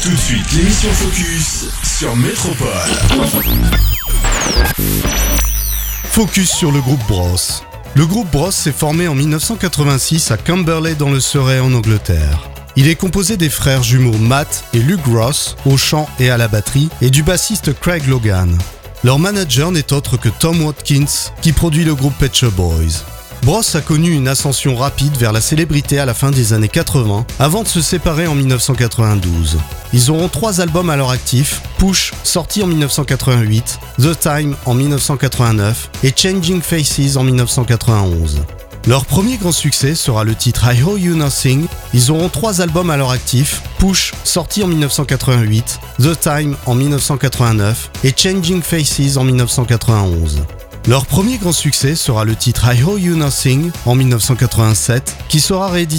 Tout de suite, l'émission Focus sur Métropole. Focus sur le groupe Bros. Le groupe Bros s'est formé en 1986 à Camberley dans le Surrey en Angleterre. Il est composé des frères jumeaux Matt et Luke Ross au chant et à la batterie et du bassiste Craig Logan. Leur manager n'est autre que Tom Watkins qui produit le groupe Pet Shop Boys. Bros a connu une ascension rapide vers la célébrité à la fin des années 80 avant de se séparer en 1992. Ils auront 3 albums à leur actif, Push sorti en 1988, The Time en 1989 et Changing Faces en 1991. Leur premier grand succès sera le titre I Owe You Nothing. Ils auront 3 albums à leur actif, Push sorti en 1988, The Time en 1989 et Changing Faces en 1991. Leur premier grand succès sera le titre I Owe You Nothing en 1987, qui sera réédité